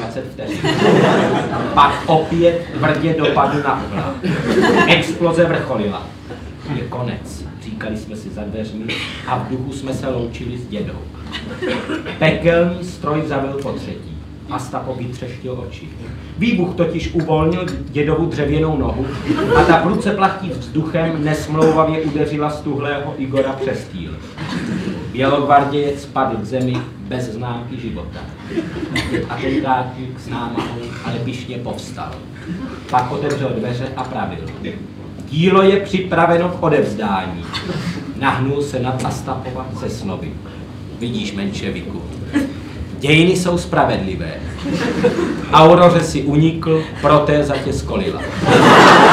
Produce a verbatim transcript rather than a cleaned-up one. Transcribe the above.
dvacet vteřin. Pak opět tvrdě dopadl na uhlá. Exploze vrcholila. Je konec, říkali jsme si za dveřmi a v duchu jsme se loučili s dědou. Pekelný stroj zavil po třetí. Astapo vytřeštil oči. Výbuch totiž uvolnil dědovu dřevěnou nohu a ta prudce plachtí vzduchem nesmlouvavě udeřila stuhlého Igora přes týl. Bělogvardějec spadl k zemi bez známky života. Atentátník s námahou ale pyšně povstal. Pak otevřel dveře a pravil. Dílo je připraveno k odevzdání. Nahnul se nad Astapova se slovy. Vidíš, menševiku, dějiny jsou spravedlivé. Auroře si unikl, protéza tě skolila.